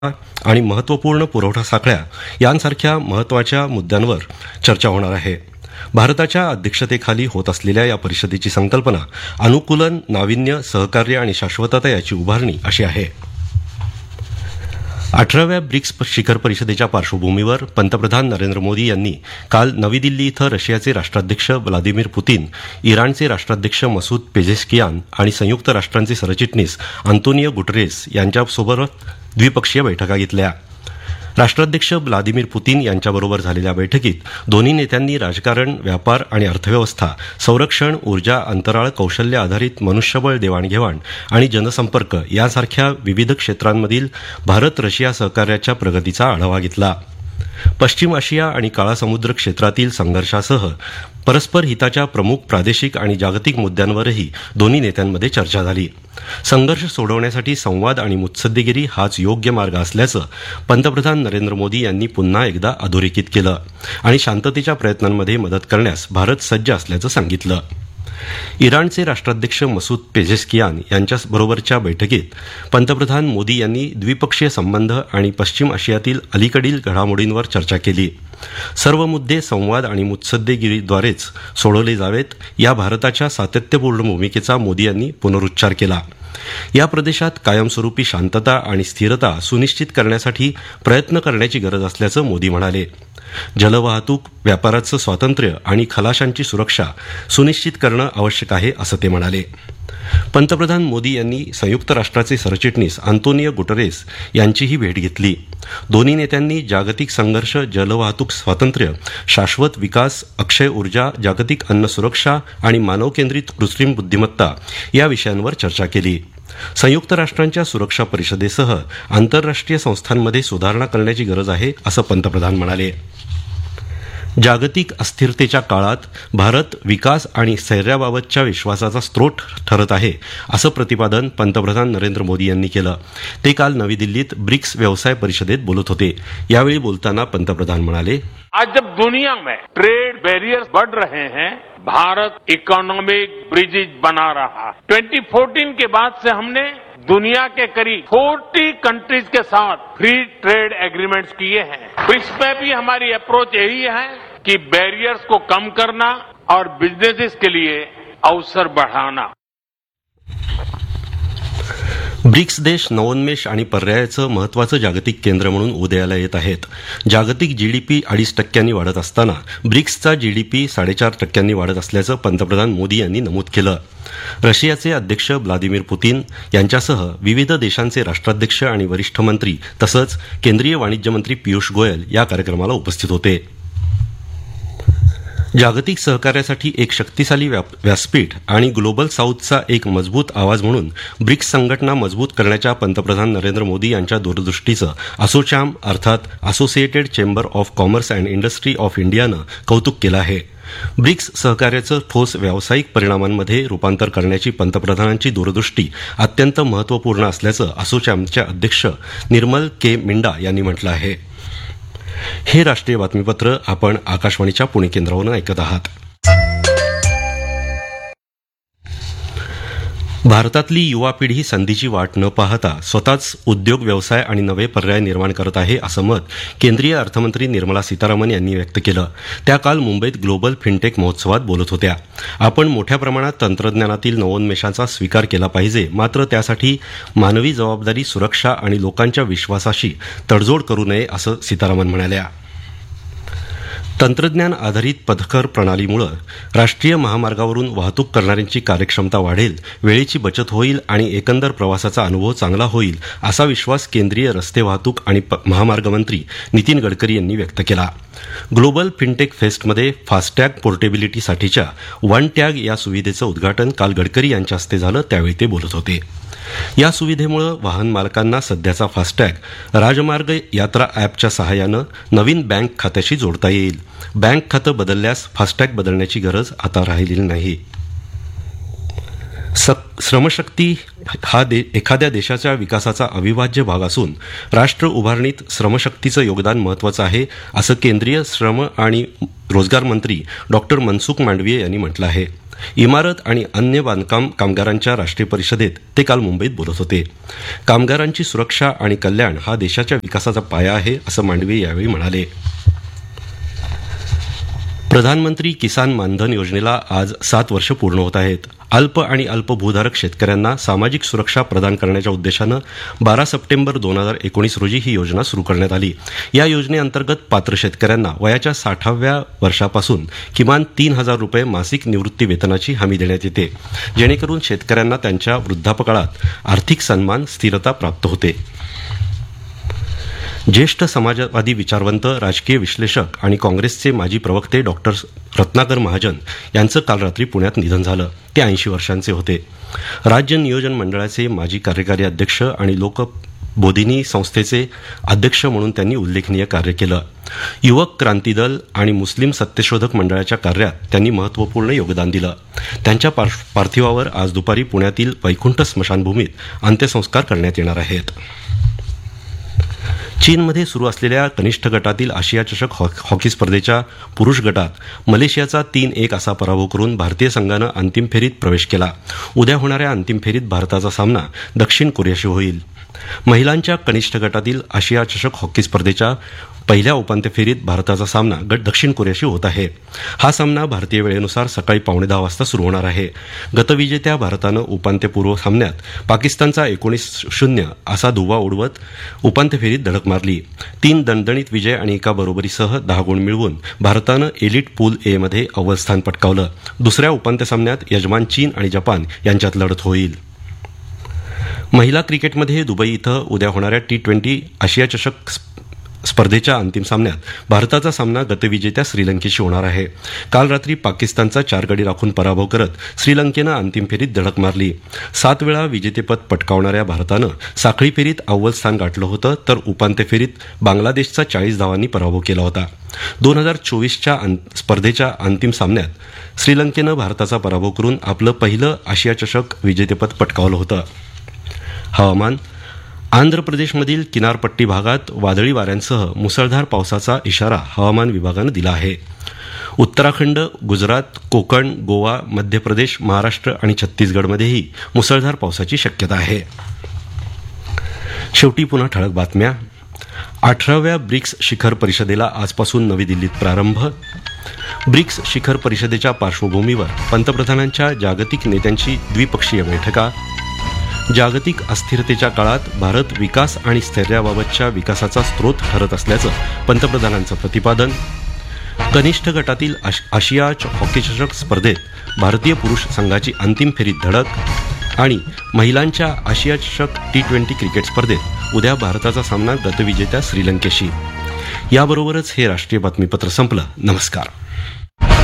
आणि महत्त्वपूर्ण पुरवठा साखळ्या यांसारख्या महत्त्वाच्या मुद्द्यांवर चर्चा होणार आहे. भारताच्या अध्यक्षतेखाली होत असलेल्या या परिषदेची संकल्पना अनुकूलन, नाविन्य, सहकार्य आणि शाश्वतता याची उभारणी अशी आहे. 18व्या ब्रिक्स शिखर परिषदेच्या पार्श्वभूमीवर पंतप्रधान नरेंद्र मोदी यांनी काल नवी दिल्ली इथं रशियाचे राष्ट्राध्यक्ष व्लादिमीर पुतीन, इराणचे राष्ट्राध्यक्ष मसूद पेझेशकियान आणि संयुक्त राष्ट्रांचे सरचिटणीस अंतोनियो गुटेरेस यांच्यासोबत द्विपक्षीय बैठका घेतल्या. राष्ट्राध्यक्ष व्लादिमीर पुतीन यांच्याबरोबर झालेल्या बैठकीत दोन्ही नेत्यांनी राजकारण, व्यापार आणि अर्थव्यवस्था, संरक्षण, ऊर्जा, अंतराळ, कौशल्य आधारित मनुष्यबळ देवाणघेवाण आणि जनसंपर्क यासारख्या विविध क्षेत्रांमधील भारत रशिया सहकार्याच्या प्रगतीचा आढावा घेतला. पश्चिम आशिया आणि काळा समुद्र क्षेत्रातील संघर्षासह परस्पर हिताच्या प्रमुख प्रादेशिक आणि जागतिक मुद्द्यांवरही दोन्ही नेत्यांमध्ये चर्चा झाली. संघर्ष सोडवण्यासाठी संवाद आणि मुत्सद्देगिरी हाच योग्य मार्ग असल्याचं पंतप्रधान नरेंद्र मोदी यांनी पुन्हा एकदा अधोरेखित केलं आणि शांततेच्या प्रयत्नांमध्ये मदत करण्यास भारत सज्ज असल्याचं सांगितलं. इराणचे राष्ट्राध्यक्ष मसूद पेझेशकियान यांच्याबरोबरच्या बैठकीत पंतप्रधान मोदी यांनी द्विपक्षीय संबंध आणि पश्चिम आशियातील अलीकडील घडामोडींवर चर्चा केली. सर्व मुद्दे संवाद आणि मुत्सद्देगिरीद्वारेच सोडवले जावेत या भारताच्या सातत्यपूर्ण भूमिकेचा मोदी यांनी पुनरुच्चार केला. या प्रदेशात कायमस्वरूपी शांतता आणि स्थिरता सुनिश्चित करण्यासाठी प्रयत्न करण्याची गरज असल्याचं मोदी म्हणाले. जलवाहतूक, व्यापाराचं स्वातंत्र्य आणि खलाशांची सुरक्षा सुनिश्चित करणं आवश्यक आहे असं ते म्हणाले. पंतप्रधान मोदी यांनी संयुक्त राष्ट्राचे सरचिटणीस अंतोनियो गुटेरेस यांचीही भेट घेतली. दोन्ही नेत्यांनी जागतिक संघर्ष, जलवाहतूक स्वातंत्र्य, शाश्वत विकास, अक्षय ऊर्जा, जागतिक अन्न सुरक्षा आणि मानवकेंद्रित कृत्रिम बुद्धिमत्ता या विषयांवर चर्चा केली. संयुक्त राष्ट्रांच्या सुरक्षा परिषदेसह आंतरराष्ट्रीय संस्थांमध्ये सुधारणा करण्याची गरज आहे असं पंतप्रधान म्हणाले. जागतिक अस्थिरतेच्या काळात भारत विकास आणि स्थैर्याबाबतच्या विश्वासाचा स्रोत ठरत आहे असं प्रतिपादन पंतप्रधान नरेंद्र मोदी यांनी केलं. ते काल नवी दिल्लीत ब्रिक्स व्यवसाय परिषदेत बोलत होते. यावेळी बोलताना पंतप्रधान म्हणाले, आज जब दुनिया में ट्रेड बैरियर्स बढ़ रहे हैं, भारत इकोनॉमिक ब्रिजेज बना रहा है. 2014 के बाद से हमने दुनिया के करीब 40 कंट्रीज के साथ फ्री ट्रेड एग्रीमेंट्स किए हैं. ब्रिक्स में भी हमारी अप्रोच यही है कि बैरियर्स को कम करना और बिजनेसेस के लिए अवसर बढ़ाना. ब्रिक्स देश नवोन्मेष आणि पर्यायाचं महत्त्वाचं जागतिक केंद्र म्हणून उदयाला येत आहेत. जागतिक जीडीपी 2.5% वाढत असताना ब्रिक्सचा जीडीपी 4.5% वाढत असल्याचं पंतप्रधान मोदी यांनी नमूद केलं. रशियाचे अध्यक्ष व्लादिमीर पुतीन यांच्यासह विविध देशांचे राष्ट्राध्यक्ष आणि वरिष्ठ मंत्री तसंच केंद्रीय वाणिज्य मंत्री पियुष गोयल या कार्यक्रमाला उपस्थित होते. जागतिक सहकार्यासाठी एक शक्तिशाली व्यासपीठ आणि ग्लोबल साऊथचा एक मजबूत आवाज म्हणून ब्रिक्स संघटना मजबूत करण्याच्या पंतप्रधान नरेंद्र मोदी यांच्या दूरदृष्टीचं असोचॅम अर्थात associated chamber of commerce and industry of इंडियानं कौतुक केलं आहे. ब्रिक्स सहकार्याचं ठोस व्यावसायिक परिणामांमध्ये रूपांतर करण्याची पंतप्रधानांची दूरदृष्टी अत्यंत महत्त्वपूर्ण असल्याचं असोचॅमचे अध्यक्ष निर्मल के मिंडा यांनी म्हटलं आहे. हे राष्ट्रीय बातमीपत्र आपण आकाशवाणीच्या पुणे केंद्रावरून ऐकत आहात. भारतातली युवा पिढी संधीची वाट न पाहता स्वतःच उद्योग, व्यवसाय आणि नवे पर्याय निर्माण करत आहे असं मत केंद्रीय अर्थमंत्री निर्मला सीतारामन यांनी व्यक्त केलं. त्या काल मुंबईत ग्लोबल फिनटेक महोत्सवात बोलत होत्या. आपण मोठ्या प्रमाणात तंत्रज्ञानातील नवोन्मेषाचा स्वीकार केला पाहिजे, मात्र त्यासाठी मानवी जबाबदारी, सुरक्षा आणि लोकांच्या विश्वासाशी तडजोड करू नये असं सीतारामन म्हणाल्या. तंत्रज्ञान आधारित पथकर प्रणालीमुळे राष्ट्रीय महामार्गावरून वाहतूक करणाऱ्यांची कार्यक्षमता वाढेल, वेळेची बचत होईल आणि एकंदर प्रवासाचा अनुभव चांगला होईल असा विश्वास केंद्रीय रस्ते वाहतूक आणि महामार्ग मंत्री नितीन गडकरी यांनी व्यक्त केला. Global fintech फेस्टमध्ये FASTag पोर्टेबिलिटीसाठीच्या one tag या सुविधेचं उद्घाटन काल गडकरी यांच्या हस्ते झालं. त्यावेळी ते बोलत होते. या सुविधेमुळे वाहन मालकांना सध्याचा फास्टॅग राजमार्ग यात्रा ॲपच्या सहाय्यानं नवीन बँक खात्याशी जोडता येईल. बँक खातं बदलल्यास फास्टॅग बदलण्याची गरज आता राहिलेली नाही. श्रमशक्ती हा एखाद्या देशाच्या विकासाचा अविभाज्य भाग असून राष्ट्र उभारणीत श्रमशक्तीचं योगदान महत्त्वाचं आहे असं केंद्रीय श्रम आणि रोजगार मंत्री डॉक्टर मनसुख मांडवीय यांनी म्हटलं आहे. इमारत आणि अन्य बांधकाम कामगारांच्या राष्ट्रीय परिषदेत ते काल मुंबईत बोलत होते. कामगारांची सुरक्षा आणि कल्याण हा देशाच्या विकासाचा पाया आहे असं मांडवीय यावेळी म्हणाले. प्रधानमंत्री किसान मानधन योजनेला आज 7 वर्ष पूर्ण होत आहेत. अल्प आणि अल्पभूधारक शेतकऱ्यांना सामाजिक सुरक्षा प्रदान करण्याच्या उद्देशानं 12 सप्टेंबर 2019 रोजी ही योजना सुरू करण्यात आली. या योजनेअंतर्गत पात्र शेतकऱ्यांना वयाच्या 60व्या वर्षापासून किमान 3,000 रुपये मासिक निवृत्ती वेतनाची हमी देण्यात येते, जेणेकरून शेतकऱ्यांना त्यांच्या वृद्धापकाळात आर्थिक सन्मान स्थिरता प्राप्त होते. ज्येष्ठ समाजवादी विचारवंत, राजकीय विश्लेषक आणि काँग्रेसचे माजी प्रवक्ते डॉक्टर रत्नाकर महाजन यांचं काल रात्री पुण्यात निधन झालं. ते 80 वर्षांचे होते. राज्य नियोजन मंडळाचे माजी कार्यकारी अध्यक्ष आणि लोकबोधिनी संस्थेचे अध्यक्ष म्हणून त्यांनी उल्लेखनीय कार्य केलं. युवक क्रांती दल आणि मुस्लिम सत्यशोधक मंडळाच्या कार्यात त्यांनी महत्त्वपूर्ण योगदान दिलं. त्यांच्या पार्थिवावर आज दुपारी पुण्यातील वैकुंठ स्मशानभूमीत अंत्यसंस्कार करण्यात येणार आहेत. चीनमध्ये सुरू असलेल्या कनिष्ठ गटातील आशिया चषक हॉकी स्पर्धेच्या पुरुष गटात मलेशियाचा 3-1 असा पराभव करून भारतीय संघानं अंतिम फेरीत प्रवेश केला. उद्या होणाऱ्या अंतिम फेरीत भारताचा सामना दक्षिण कोरियाशी होईल. महिलांच्या कनिष्ठ गटातील आशिया चषक हॉकी स्पर्धेच्या पहिल्या उपांत्य फेरीत भारताचा सामना दक्षिण कोरियाशी होत आहे. हा सामना भारतीय वेळेनुसार सकाळी 9:15 वाजता सुरू होणार आहे. गतविजेत्या भारतानं उपांत्यपूर्व सामन्यात पाकिस्तानचा 19-0 असा धुव्वा उडवत उपांत्य फेरीत धडक मारली. 3 दणदणीत विजय आणि एका बरोबरीसह 10 गुण मिळवून भारतानं एलिट पूल ए मध्ये अव्वल स्थान पटकावलं. दुसऱ्या उपांत्य सामन्यात यजमान चीन आणि जपान यांच्यात लढत होईल. महिला क्रिकेटमध्ये दुबई इथं उद्या होणाऱ्या T20 आशिया चषक स्पर्धेच्या अंतिम सामन्यात भारताचा सामना गतविजेत्या श्रीलंकेशी होणार आहे. काल रात्री पाकिस्तानचा 4 गडी राखून पराभव करत श्रीलंकेनं अंतिम फेरीत धडक मारली. 7 वेळा विजेतेपद पटकावणाऱ्या भारतानं साखळी फेरीत अव्वल स्थान गाठलं होतं, तर उपांत्य फेरीत बांगलादेशचा 40 धावांनी पराभव केला होता. 2024च्या स्पर्धेच्या अंतिम सामन्यात श्रीलंकेनं भारताचा पराभव करून आपलं पहिलं आशिया चषक विजेतेपद पटकावलं होतं. हवामान. आंध्र प्रदेशमधील किनारपट्टी भागात वादळी वाऱ्यांसह मुसळधार पावसाचा इशारा हवामान विभागानं दिला आहे. उत्तराखंड, गुजरात, कोकण, गोवा, मध्य प्रदेश, महाराष्ट्र आणि छत्तीसगडमध्येही मुसळधार पावसाची शक्यता आहे. शेवटी पुन्हा ठळक बातम्या. 18व्या ब्रिक्स शिखर परिषदेला आजपासून नवी दिल्लीत प्रारंभ. ब्रिक्स शिखर परिषदेच्या पार्श्वभूमीवर पंतप्रधानांच्या जागतिक नेत्यांची द्विपक्षीय बैठका. जागतिक अस्थिरतेच्या काळात भारत विकास आणि स्थैर्याबाबतच्या विकासाचा स्रोत ठरत असल्याचं पंतप्रधानांचं प्रतिपादन. कनिष्ठ गटातील आशिया हॉकी चषक स्पर्धेत भारतीय पुरुष संघाची अंतिम फेरीत धडक. आणि महिलांच्या आशिया चषक T20 क्रिकेट स्पर्धेत उद्या भारताचा सामना गतविजेत्या श्रीलंकेशी. याबरोबरच हे राष्ट्रीय बातमीपत्र संपलं. नमस्कार.